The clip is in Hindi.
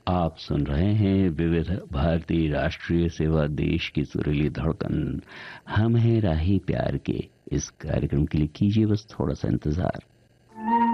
आप सुन रहे हैं विविध भारती राष्ट्रीय सेवा, देश की सुरीली धड़कन। हम हैं राही प्यार के। इस कार्यक्रम के लिए कीजिए बस थोड़ा सा इंतजार।